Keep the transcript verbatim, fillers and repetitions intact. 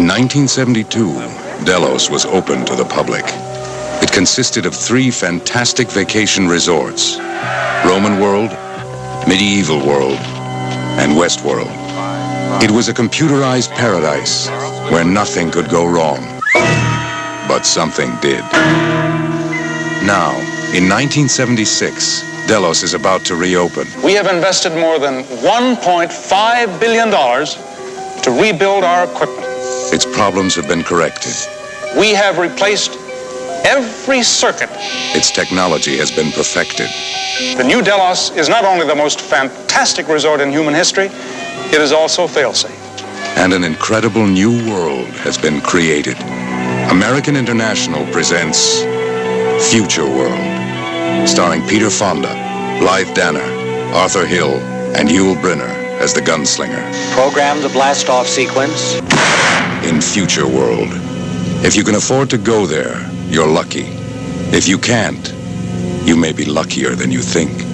nineteen seventy-two, Delos was open to the public. It consisted of three fantastic vacation resorts: Roman World, Medieval World, and Westworld. It was a computerized paradise where nothing could go wrong. But something did. Now, in nineteen seventy-six, Delos is about to reopen. We have invested more than one point five billion dollars to rebuild our equipment. Its problems have been corrected. We have replaced every circuit. Its technology has been perfected. The new Delos is not only the most fantastic resort in human history, it is also fail-safe. And an incredible new world has been created. American International presents Future World, starring Peter Fonda, Blythe Danner, Arthur Hill, and Yul Brynner as the gunslinger. Program the blast-off sequence. In Future World. If you can afford to go there, you're lucky. If you can't, you may be luckier than you think.